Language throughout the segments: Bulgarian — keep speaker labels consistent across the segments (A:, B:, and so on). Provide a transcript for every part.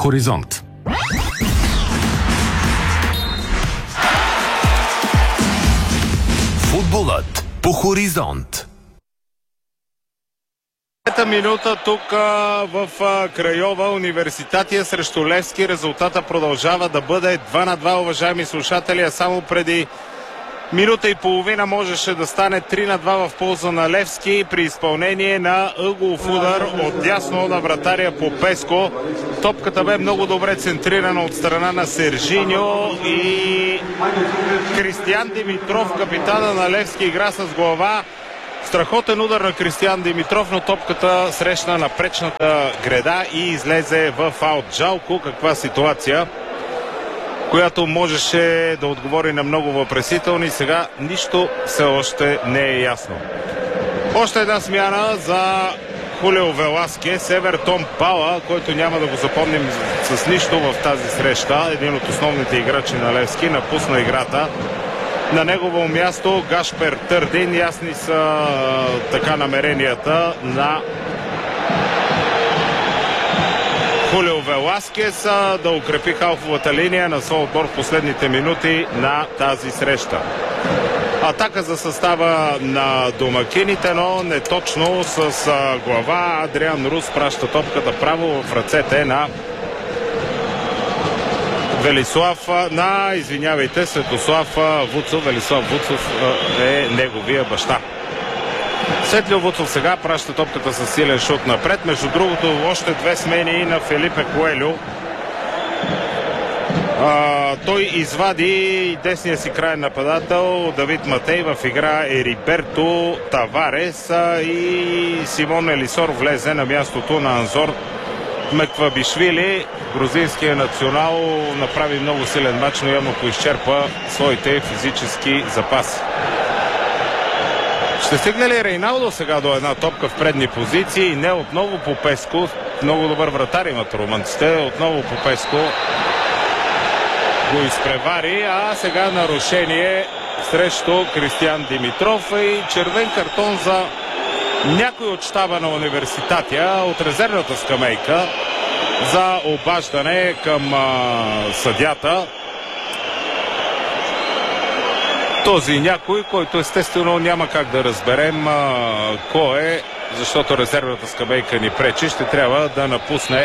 A: Хоризонт. Футболът по Хоризонт.
B: Трета минута тук в Крайова, Университатия срещу Левски. Резултата продължава да бъде 2-2, уважаеми слушатели, а само преди минута и половина можеше да стане 3-2 в полза на Левски при изпълнение на ъглов удар от дясно на вратаря Попеско. Топката бе много добре центрирана от страна на Сержиньо и Кристиян Димитров, капитана на Левски, игра с глава. Страхотен удар на Кристиян Димитров, но топката срещна напречната греда и излезе в аут. Жалко каква ситуация, която можеше да отговори на много въпросителни. Сега нищо все още не е ясно. Още една смяна за Хулио Веласкес. Евертон Пала, който няма да го запомним с нищо в тази среща, един от основните играчи на Левски, напусна играта. На негово място Гашпер Търдин. Ясни са така намеренията на Хулио Веласкес да укрепи халфовата линия на своя отбор в последните минути на тази среща. Атака за състава на домакините, но не точно с глава. Адриан Рус праща топката право в ръцете на Светослав Вуцов. Велислав Вуцов е неговия баща. Светлио Вуцов сега праща топката с силен шут напред. Между другото, още две смени на Фелипе Коелю. Той извади десния си краен нападател Давид Матей, в игра Ериберто Таварес и Симон Елисор влезе на мястото на Анзор Меквабишвили. Грузинският национал направи много силен матч, но явно поизчерпа своите физически запаси. Ще стигне ли Рейналдо сега до една топка в предни позиции? Не, отново Попеско. Много добър вратар имат румънците. Отново Попеско го изпревари, а сега нарушение срещу Кристиян Димитров и червен картон за някой от щаба на Университатия от резервната скамейка за обаждане към съдята. Този някой, който естествено няма как да разберем кой е, защото резервната скамейка ни пречи, ще трябва да напусне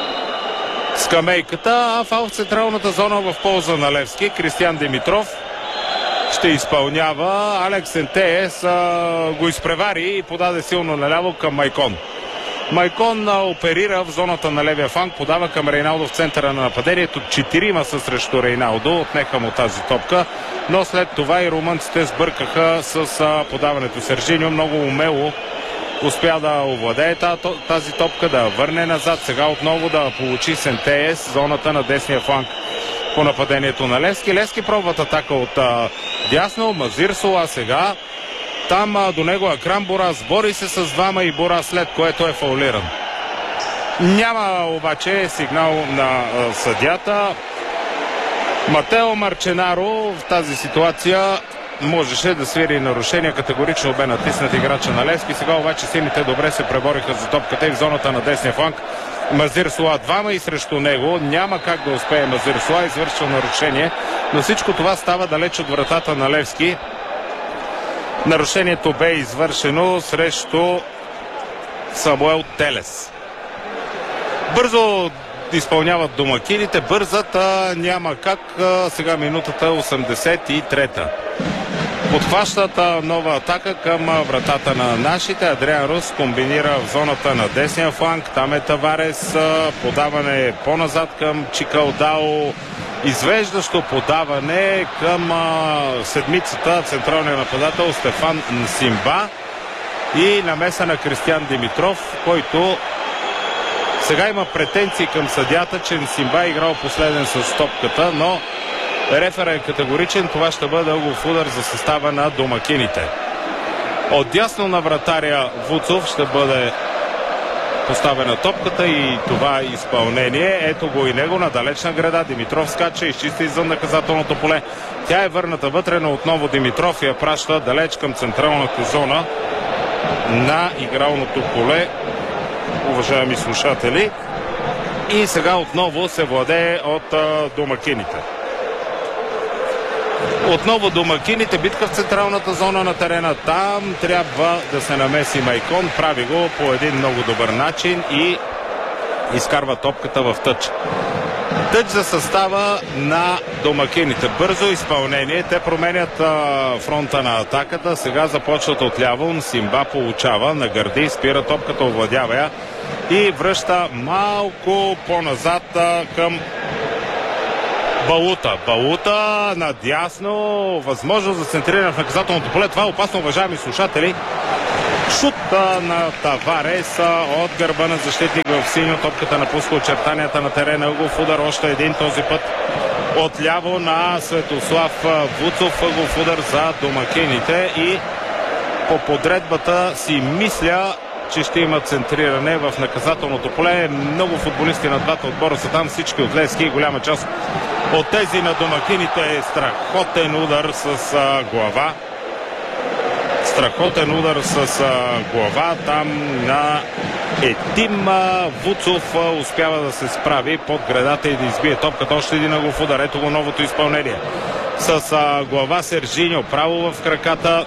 B: скамейката, а фаул в централната зона в полза на Левски. Кристиян Димитров ще изпълнява. Алекс Ентеес го изпревари и подаде силно наляво към Майкон. Майкон оперира в зоната на левия фланг, подава към Рейналдо в центъра на нападението. 4 са срещу Рейналдо, отнеха му тази топка, но след това и румънците сбъркаха с подаването. Сержиньо много умело успя да овладее тази топка, да върне назад, сега отново да получи Сентеес зоната на десния фланг по нападението на Левски. Левски пробват атака от дясно, Мазирсола сега. Там до него Акрам Борас, бори се с двама и Борас, след което е фаулиран. Няма обаче сигнал на съдята. Матео Марченаро в тази ситуация можеше да свири нарушение, категорично бе натиснат играча на Левски. Сега обаче сините добре се пребориха за топката и в зоната на десния фланг. Мазирсола двама и срещу него. Няма как да успее Мазирсола, извършва нарушение, но всичко това става далеч от вратата на Левски. Нарушението бе извършено срещу Самуел Телес. Бързо изпълняват домакините, бързат, няма как. Сега минутата 83-та. Подхващат нова атака към вратата на нашите. Адриан Рус комбинира в зоната на десния фланг. Там е Таварес. Подаване по-назад към Чикалдао. Извеждащо подаване към седмицата, централния нападател Стефан Нсимба и намеса на Кристиян Димитров, който сега има претенции към съдята, че Нсимба е играл последен с топката, но реферът е категоричен. Това ще бъде ъглов удар за състава на домакините. Отдясно на вратаря Вуцов ще бъде поставена топката и това изпълнение. Ето го и него на далечна града. Димитров скача, изчисти извън наказателното поле. Тя е върната вътре, но отново Димитров я праща далеч към централната зона на игралното поле. Уважаеми слушатели, И сега отново се владее от домакините. Отново домакините, битка в централната зона на терена. Там трябва да се намеси Майкон. Прави го по един много добър начин и изкарва топката в тъч. Тъч за състава на домакините. Бързо изпълнение. Те променят фронта на атаката. Сега започват отляво. Симба получава на гърди. Спира топката, овладява я и връща малко по-назад към Балута. Балута надясно. Възможност за центриране в наказателното поле. Това е опасно, уважаеми слушатели. Шут на Таварес от гърба на защитник в синьо. Топката напуска очертанията на терена. Ъгов удар, още един, този път отляво на Светослав Вуцов. Ъгов удар за домакините и по подредбата си мисля, че ще има центриране в наказателното поле. Много футболисти на двата отбора са там, всички от Левски и голяма част от тези на домакините. Е страхотен удар с глава. Страхотен удар с глава там на Етим Вуцов. Успява да се справи под гредата и да избие топката. Още един ъгов удар. Ето го новото изпълнение. С глава Сержиньо. Право в краката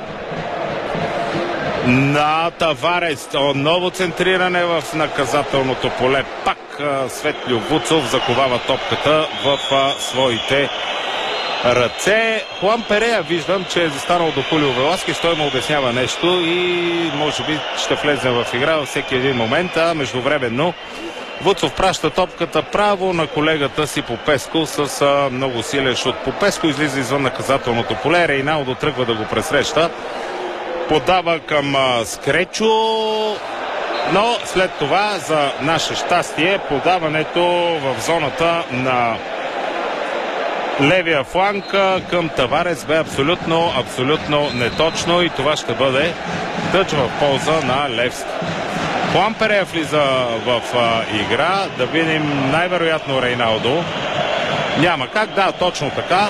B: на Таварес. Ново центриране в наказателното поле. Пак Светлио Вуцов заковава топката в своите ръце. Хуан Перея виждам, че е застанал до Хулио Веласкес. Той му обяснява нещо и може би ще влезе в игра във всеки един момент. А междувременно Вуцов праща топката право на колегата си Попеско с много силен шут. Попеско излиза извън наказателното поле. Рейналдо тръгва да го пресреща. Подава към Скречо, но след това, за наше щастие, подаването в зоната на левия фланг към Таварес бе абсолютно неточно и това ще бъде тъч в полза на Левски. Хуан Перея влиза в игра. Да видим, най-вероятно Рейналдо. Няма как, да, точно така.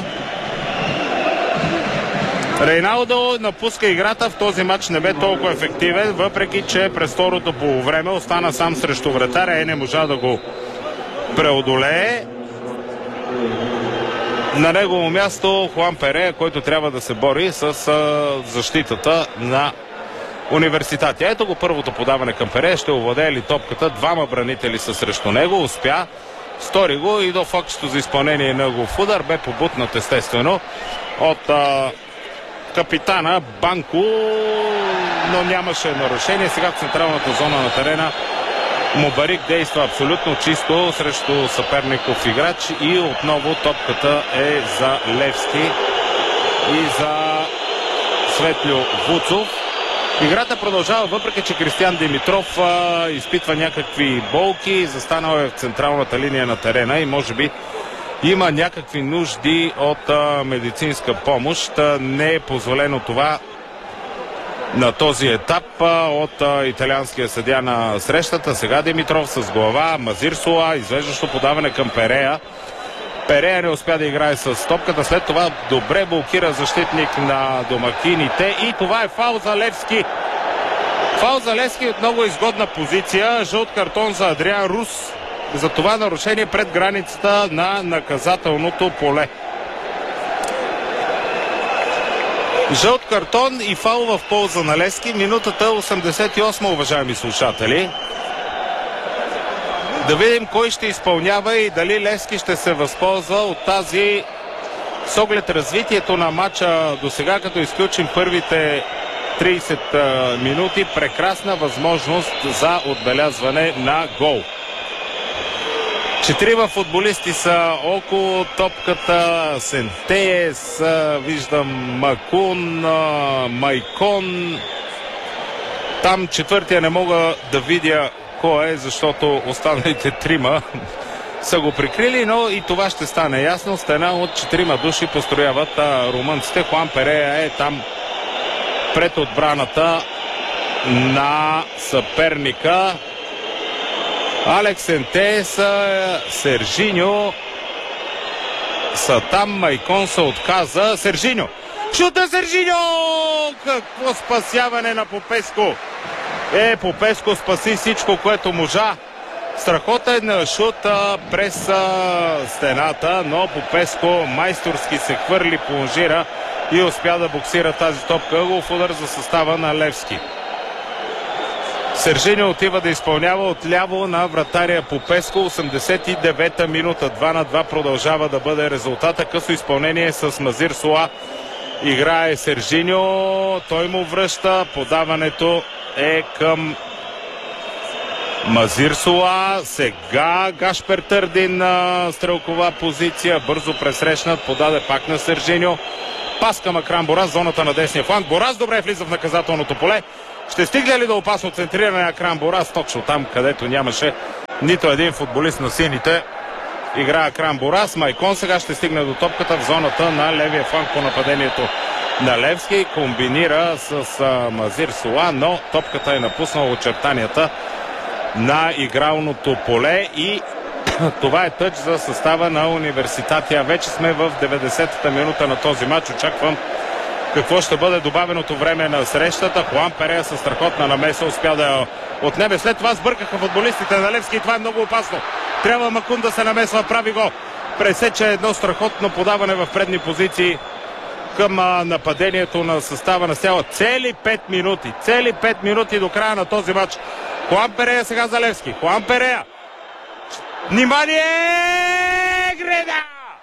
B: Рейналдо напуска играта. В този матч не бе толкова ефективен, въпреки че през второто полувреме остана сам срещу вратаря и не можа да го преодолее. На негово място Хуан Перея, който трябва да се бори с защитата на Университет. Ето го първото подаване към Перея. Ще овладее ли топката? Двама бранители са срещу него. Успя. Стори го и до фактчето за изпълнение на ъгов удар бе побутнат естествено от капитана Банко, но нямаше нарушение. Сега в централната зона на терена Мубарик действа абсолютно чисто срещу съперников играч и отново топката е за Левски и за Светлио Вуцов. Играта продължава, въпреки че Кристиян Димитров изпитва някакви болки, застанал е в централната линия на терена и може би има някакви нужди от медицинска помощ. Не е позволено това на този етап от италианския съдия на срещата. Сега Димитров с глава, Мазирсуа, извеждащо подаване към Перея. Перея не успя да играе с топката, след това добре блокира защитник на домакините и това е фаул за Левски. Фаул за Левски от много изгодна позиция. Жълт картон за Адриан Рус за това нарушение пред границата на наказателното поле. Жълт картон и фаул в полза на Левски. Минутата 88, уважаеми слушатели. Да видим кой ще изпълнява и дали Левски ще се възползва от тази, с оглед развитието на матча до сега, като изключим първите 30 минути, прекрасна възможност за отбелязване на гол. 4 футболисти са около топката. Сентеес, виждам Макун, Майкон. Там четвъртия не мога да видя кой е, защото останалите трима са го прикрили, но и това ще стане ясно. Стена от 4 души построяват румънците. Хуан Перея е там пред отбраната на съперника. Алекс Сентеес, Сержиньо са там. Майкон се отказа. Сержиньо! Шута Сержиньо! Какво спасяване на Попеско! Попеско спаси всичко, което можа. Страхотен шут през стената, но Попеско майсторски се хвърли, плонжира и успя да боксира тази топка. Ъгълов удар за състава на Левски. Сержиньо отива да изпълнява отляво на вратаря Попеско. 89-та минута. 2-2 продължава да бъде резултата. Късо изпълнение с Мазир Суа. Играе Сержиньо. Той му връща. Подаването е към Мазир Суа. Сега Гашпер Търдин на стрелкова позиция. Бързо пресрещнат. Подаде пак на Сержиньо. Пас към Акрам Борас. Зоната на десния фланг. Борас добре влиза в наказателното поле. Ще стигне ли до опасно центриране Акрам Борас? Точно там, където нямаше нито един футболист на сините. Игра Акрам Борас. Майкон сега ще стигне до топката в зоната на левия фланг по нападението на Левски. Комбинира с Мазир Суа, но топката е напуснала очертанията на игралното поле и това е тъч за състава на Университатия. Вече сме в 90-та минута на този матч. Очаквам какво ще бъде добавеното време на срещата. Хуан Перея със страхотна намеса успя да отнеме. След това сбъркаха футболистите на Левски и това е много опасно. Трябва Макун да се намесва, прави го. Пресече едно страхотно подаване в предни позиции към нападението на състава на Стяла. Цели 5 минути. Цели 5 минути до края на този матч. Хуан Перея сега за Левски. Хуан Перея. Внимание! Греда!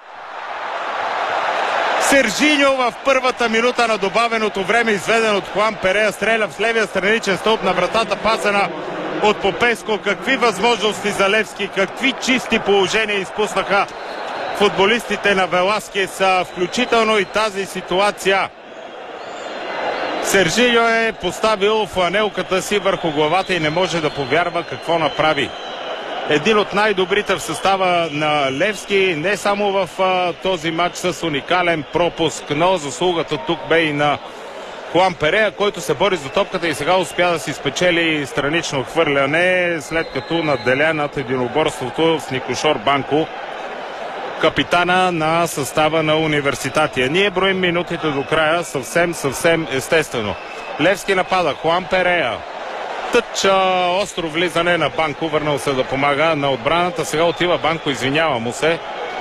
B: Сержиньо в първата минута на добавеното време, изведен от Хуан Перея, стреля в левия страничен стълб на вратата, пасена от Попеско. Какви възможности за Левски, какви чисти положения изпуснаха футболистите на Веласкес, включително и тази ситуация. Сержиньо е поставил фланелката си върху главата и не може да повярва какво направи. Един от най-добрите в състава на Левски, не само в този матч с уникален пропуск, но заслугата тук бе и на Хуан Перея, който се бори за топката и сега успя да си спечели странично хвърляне, след като наделя над единоборството с Никошор Банко, капитана на състава на Университатия. Ние броим минутите до края съвсем естествено. Левски напада, Хуан Перея. Тъч, остро влизане на Банко, върнал се да помага на отбраната. Сега отива Банко, извинява му се.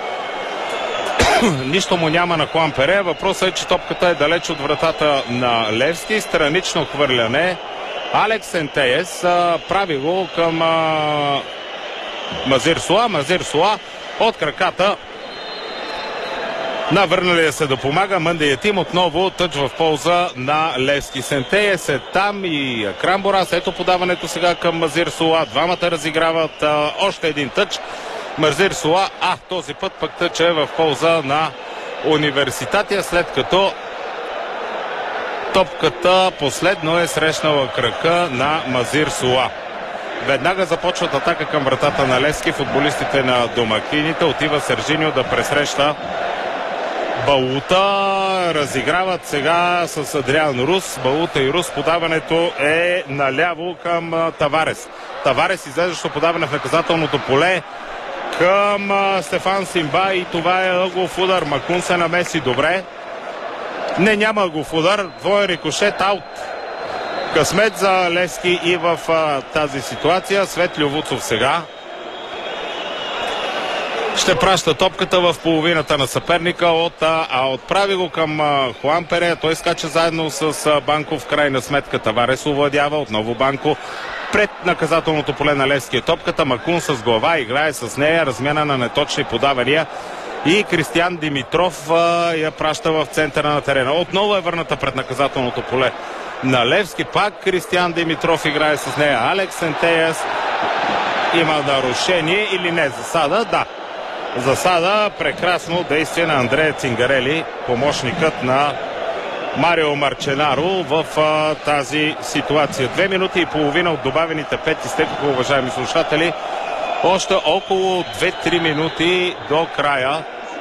B: Нищо му няма на Хуан Перея. Въпросът е, че топката е далеч от вратата на Левски. Странично хвърляне. Алекс Ентеес прави го към Мазир Суа. Мазир Суа от краката на върналия се да помага Мъндия Тим. Отново тъч в полза на Левски. Сентеес е там и Акрам Борас. Ето подаването сега към Мазир Суа. Двамата разиграват още един тъч. Мазир Суа, този път пък тъч е в полза на Университатия, след като топката последно е срещнала крака на Мазир Суа. Веднага започват атака към вратата на Левски. Футболистите на домакините. Отива Сержиньо да пресреща Балута. Разиграват сега с Адриан Рус. Балута и Рус. Подаването е наляво към Таварес. Таварес излезащо подаване в наказателното поле към Стефан Симба и това е ъгълов удар. Макун се намеси добре. Не, няма ъгълов удар. Двоен рикошет, аут. Късмет за Левски и в тази ситуация. Светлио Вуцов сега ще праща топката в половината на съперника, отправи го към Хуан Перея. Той скача заедно с Банко. В крайна сметка Таварес овладява. Отново Банко пред наказателното поле на Левски. Топката Макун с глава играе с нея. Размяна на неточни подавания. И Кристиан Димитров я праща в центъра на терена. Отново е върната пред наказателното поле на Левски. Пак Кристиан Димитров играе с нея. Алекс Ентеяс има нарушение или не? Засада? Да. Засада. Прекрасно действие на Андрея Цингарели, помощникът на Марио Марченаро в тази ситуация. 2 минути и половина от добавените 5 изтекоха, уважаеми слушатели. Още около 2-3 минути до края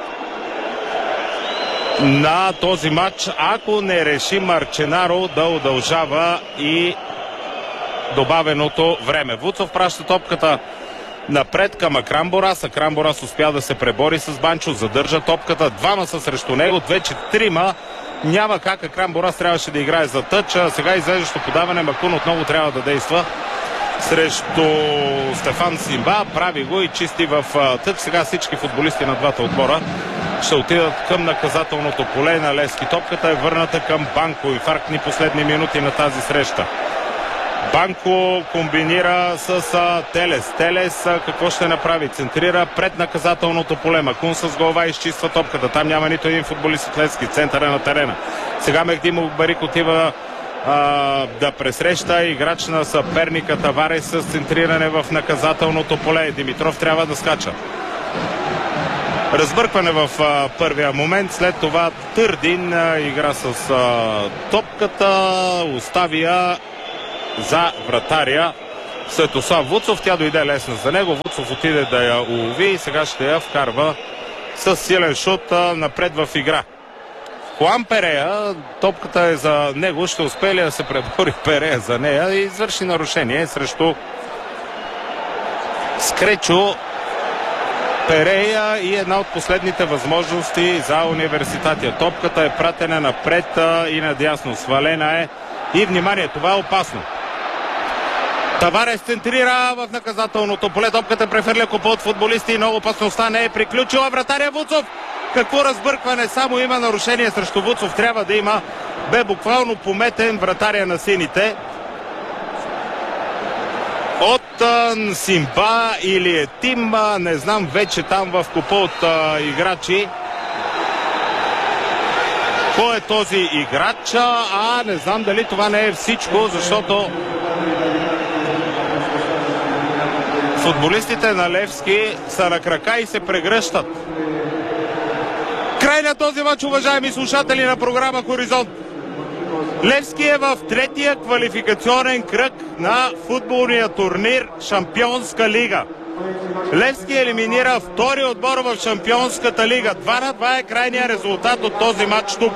B: на този матч, ако не реши Марченаро да удължава и добавеното време. Вуцов праща топката напред към Акрам Борас. Акрам Борас успя да се пребори с Банчо, задържа топката. Двама са срещу него, вече трима. Няма как. Акрам Борас трябваше да играе за тъч. Сега излежащо подаване. Макун отново трябва да действа. срещу Стефан Симба. Прави го и чисти в тъч. Сега всички футболисти на двата отбора ще отидат към наказателното поле на Левски. Топката е върната към Банко. Инфарктни последни минути на тази среща. Банко комбинира с Телес. Телес какво ще направи? Центрира пред наказателното поле. Макун с глава изчиства топката. Там няма нито един футболист от Левски. Центъра на терена. Сега Мехди Мухбарик отива да пресреща играч на съперника Таварес с центриране в наказателното поле. Димитров трябва да скача. Разбъркване в първия момент. След това Търдин игра с топката. Остави я за вратаря Светослав Вуцов. Тя дойде лесна за него. Вуцов отиде да я улови и сега ще я вкарва с силен шут напред в игра. Хуан Перея, топката е за него. Ще успее ли да се пребори Перея за нея и извърши нарушение срещу Скречо Перея и една от последните възможности за Университатия. Топката е пратена напред и надясно. Свалена е и внимание, това е опасно. Таварес центрира в наказателното поле. Топката прехвърля купа от футболисти и много опасността не е приключила. Вратаря Вуцов. Какво разбъркване? Само има нарушение срещу Вуцов. Трябва да има. Бе буквално пометен вратаря на сините. От Симба или е Тим. Не знам вече там в купа от играчи. Кой е този играч? Не знам дали това не е всичко, защото футболистите на Левски са на крака и се прегръщат. Край на този мач, уважаеми слушатели на програма Хоризонт. Левски е в третия квалификационен кръг на футболния турнир Шампионска лига. Левски елиминира втори отбор в Шампионската лига. 2-2 е крайният резултат от този матч тук.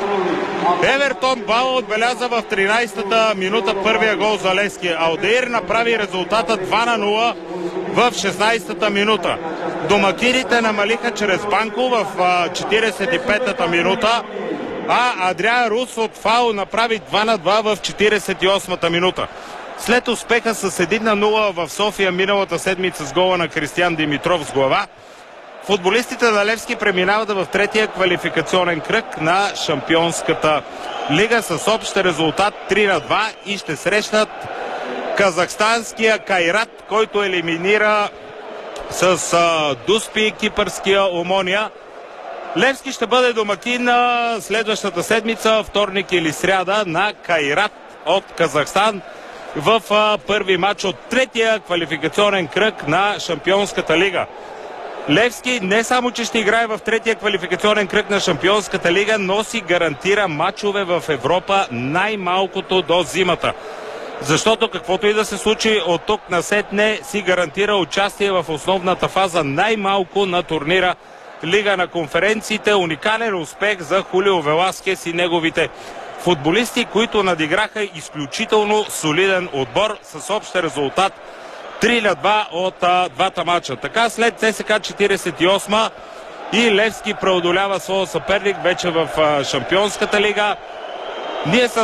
B: Евертон Бао отбеляза в 13-та минута първия гол за Левски. Алдеир направи резултата 2-0 в 16-та минута. Домакините намалиха чрез Банко в 45-та минута, а Адриан Рус от фаул направи 2-2 в 48-та минута. След успеха с 1-0 в София миналата седмица с гола на Кристиян Димитров с глава, футболистите на Левски преминават в третия квалификационен кръг на Шампионската лига с общ резултат 3-2 и ще срещнат казахстанския Кайрат, който елиминира с Дуспи кипърския Омония. Левски ще бъде домакин на следващата седмица, вторник или сряда, на Кайрат от Казахстан в първи матч от третия квалификационен кръг на Шампионската лига. Левски не само, че ще играе в третия квалификационен кръг на Шампионската лига, но си гарантира мачове в Европа най-малкото до зимата. Защото каквото и да се случи от тук насетне, си гарантира участие в основната фаза най-малко на турнира Лига на конференциите. Уникален успех за Хулио Веласкес и неговите футболисти, които надиграха изключително солиден отбор с общ резултат 3-2 от двата мача. Така след ЦСКА 48 и Левски преодолява своя съперник вече в Шампионската лига. Ние с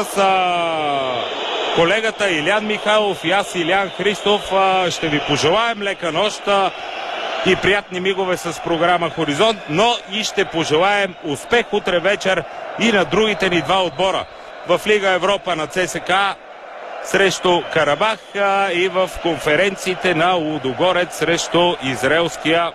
B: колегата Илян Михайлов и аз, Илян Христов, ще ви пожелаем лека нощ и приятни мигове с програма Хоризонт, но и ще пожелаем успех утре вечер и на другите ни два отбора в Лига Европа на ЦСКА срещу Карабах и в конференциите на Лудогорец срещу израелския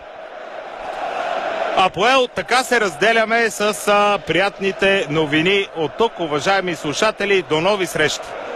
B: Апоел. Така се разделяме с приятните новини от тук, уважаеми слушатели. До нови срещи!